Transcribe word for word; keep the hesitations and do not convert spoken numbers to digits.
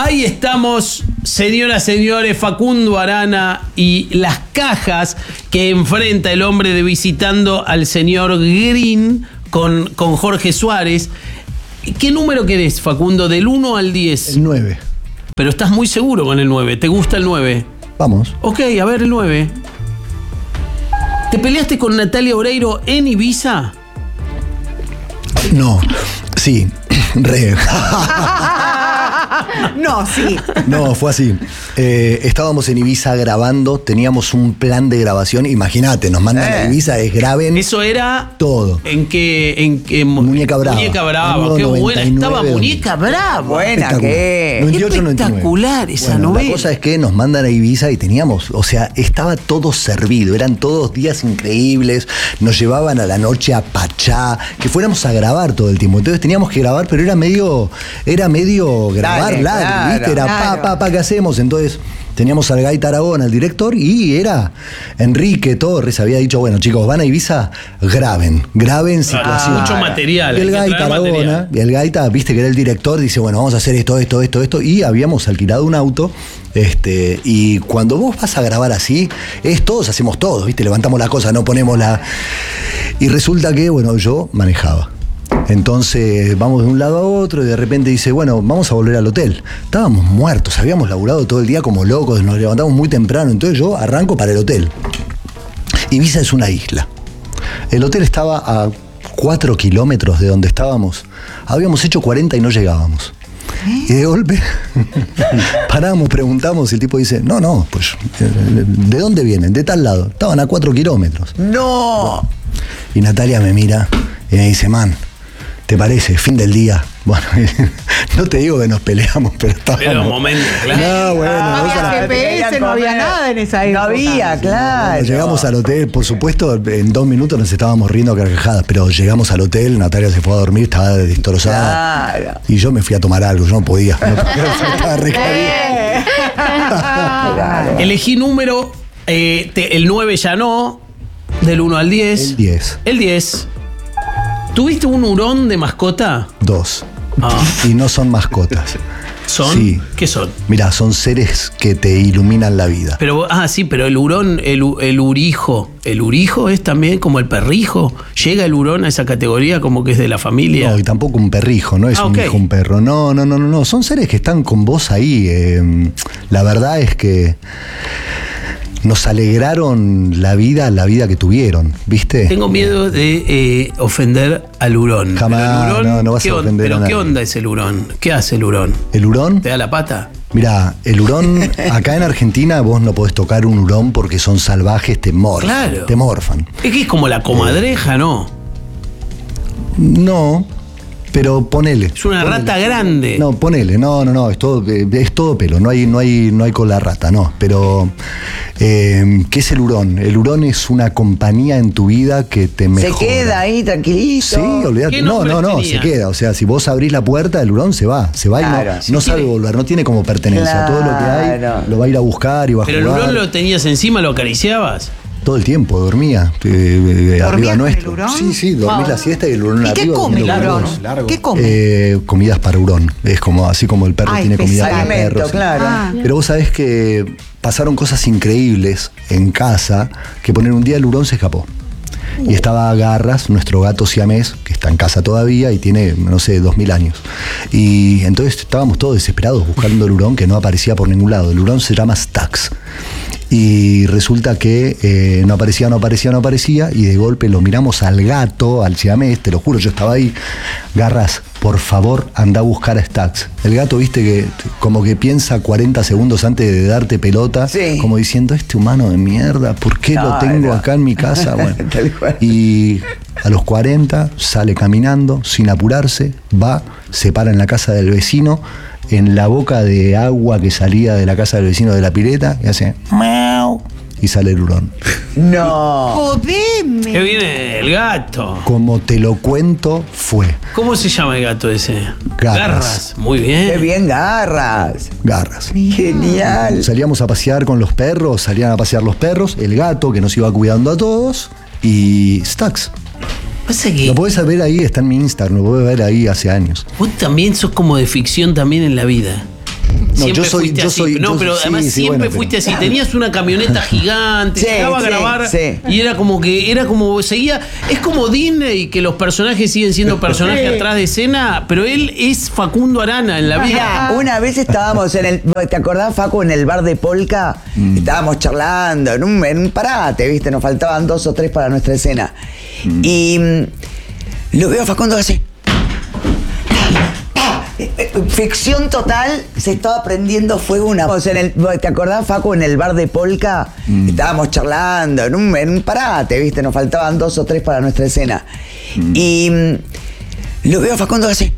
Ahí estamos, señoras, señores, Facundo Arana y las cajas que enfrenta el hombre de Visitando al señor Green con, con Jorge Suárez. ¿Qué número querés, Facundo? Del uno al diez. El nueve. Pero estás muy seguro con el nueve. ¿Te gusta el nueve? Vamos. Ok, a ver el nueve. ¿Te peleaste con Natalia Oreiro en Ibiza? No, sí, re. No, sí. No, fue así. Eh, estábamos en Ibiza grabando, teníamos un plan de grabación. Imagínate, nos mandan Eh. a Ibiza, es graben. Eso era todo. ¿En qué? En qué Muñeca Brava. Muñeca Brava, Año qué buena noventa y nueve. estaba Muñeca Brava. Buena Espectacular. que. noventa y ocho, noventa y nueve. Espectacular esa Bueno, novela. La cosa es que nos mandan a Ibiza y teníamos, o sea, estaba todo servido, eran todos días increíbles, nos llevaban a la noche a Pachá, que fuéramos a grabar todo el tiempo. Entonces teníamos que grabar, pero era medio, era medio grabar Dale, largo, claro, ¿viste? Era claro. pa, pa, pa, ¿qué hacemos? Entonces teníamos al Gaita Aragón, al director, y era Enrique Torres, había dicho, bueno, chicos, van a Ibiza, graben, graben situaciones. Mucho material. Y el hay que Gaita traer Aragona, material. y el Gaita, viste que era el director, dice, bueno, vamos a hacer esto, esto, esto, esto, y habíamos alquilado un auto, este, y cuando vos vas a grabar así, es todos hacemos todo, viste, levantamos la cosa, no ponemos la... Y resulta que, bueno, yo manejaba. Entonces vamos de un lado a otro y de repente dice, bueno, vamos a volver al hotel. Estábamos muertos, habíamos laburado todo el día como locos, nos levantamos muy temprano, entonces yo arranco para el hotel. Ibiza es una isla. El hotel estaba a cuatro kilómetros de donde estábamos. Habíamos hecho cuarenta y no llegábamos. Y de golpe paramos, preguntamos y el tipo dice, no, no, pues, ¿de dónde vienen? De tal lado. Estaban a cuatro kilómetros. No. Y Natalia me mira y me dice, man, ¿te parece? Fin del día. Bueno, no te digo que nos peleamos, pero estábamos... Pero un momento, claro. No, bueno, No no, había para- G P S, no había nada en esa época. No había, claro. Llegamos al hotel, por supuesto, en dos minutos nos estábamos riendo a carcajadas, pero llegamos al hotel, Natalia se fue a dormir, estaba destrozada. Claro. Y yo me fui a tomar algo, yo no podía. No podía, estaba re caliente. Claro. Elegí número, eh, te- el nueve ya no, del uno al diez. El diez. El diez. ¿Tuviste un hurón de mascota? Dos. Ah. Y no son mascotas. ¿Son? Sí. ¿Qué son? Mirá, son seres que te iluminan la vida. Pero, ah, sí, pero el hurón, el, u- el urijo. ¿El urijo es también como el perrijo? ¿Llega el hurón a esa categoría como que es de la familia? No, y tampoco un perrijo, no es Ah, un ok. hijo, un perro. No, no, no, no, no. Son seres que están con vos ahí. eh, la verdad es que nos alegraron la vida, la vida que tuvieron, ¿viste? Tengo miedo de eh, ofender al hurón. Jamás, Pero el hurón, no, no vas ¿qué a on- ofender Pero a ¿qué nadie. onda es el hurón? ¿Qué hace el hurón? ¿El hurón? ¿Te da la pata? Mirá, el hurón, acá en Argentina vos no podés tocar un hurón porque son salvajes, te morfan. Claro. Te morfan. Es que es como la comadreja, ¿no? No, pero ponele. Es una Ponele. rata grande. No, ponele, no, no, no, es todo, eh, es todo pelo, no hay, no hay, no hay con la rata, no. Pero, eh, ¿qué es el hurón? El hurón es una compañía en tu vida que te mejora. Se queda ahí tranquilito. Sí, olvídate. ¿Qué No, nombres no, no, tenía? se queda. O sea, si vos abrís la puerta, el hurón se va, se va Claro, y no, si no sabe quiere- volver, no tiene como pertenencia. Todo lo que hay Claro. lo va a ir a buscar y va a Pero el jugar. hurón lo tenías encima, lo acariciabas. Todo el tiempo dormía eh, eh, arriba con nuestro. el hurón? Sí, sí, dormís Ah. la siesta y el hurón ¿Y arriba. qué come el durmiendo con hurón? vos. ¿Qué come? Eh, comidas para hurón. Es como así como el perro Ah, tiene comida para alimento, perros. claro. Ah. Pero vos sabés que pasaron cosas increíbles en casa, que poner un día el hurón se escapó. Y estaba Garras, nuestro gato siamés, que está en casa todavía y tiene, no sé, dos mil años. Y entonces estábamos todos desesperados buscando el hurón que no aparecía por ningún lado. El hurón se llama Stax. Y resulta que eh, no aparecía, no aparecía, no aparecía, y de golpe lo miramos al gato, al siamés, te lo juro, yo estaba ahí. Garras, por favor, anda a buscar a Stax. El gato, viste, que como que piensa cuarenta segundos antes de darte pelota, Sí. como diciendo, este humano de mierda, ¿por qué lo No, tengo no. acá en mi casa? Bueno, Tal cual. y a los cuarenta sale caminando, sin apurarse, va, se para en la casa del vecino, en la boca de agua que salía de la casa del vecino de la pileta, y hace miau, y sale el hurón. No. Jodeme. Que viene el gato. Como te lo cuento, fue ¿Cómo se llama el gato ese? Garras. Muy bien. Qué bien Garras. Garras. Genial. Salíamos a pasear con los perros, salían a pasear los perros, el gato que nos iba cuidando a todos, y Stax. Pasa que Lo podés ver ahí, está en mi Instagram, lo podés ver ahí hace años. vos también sos como de ficción también en la vida. siempre yo soy- fuiste yo así. soy- no, yo- pero sí, además sí, siempre bueno, fuiste pero- así. Tenías una camioneta gigante, Sí, llegaba a sí, grabar sí. y era como que, era como, seguía. Es como Disney, que los personajes siguen siendo personajes atrás de escena, pero él es Facundo Arana en la vida. Mira, una vez estábamos en el. ¿Te acordás, Facu, en el bar de Polka? Mm. Estábamos charlando en un, en un parate, ¿viste? Nos faltaban dos o tres para nuestra escena. Mm. Y mm, lo veo a Facundo así. Ficción total, se estaba prendiendo fuego una. O sea, en el, ¿te acordás, Facu, en el bar de Polka? Mm. Estábamos charlando en un, en un parate, ¿viste? Nos faltaban dos o tres para nuestra escena. Y mm, lo veo a Facundo así.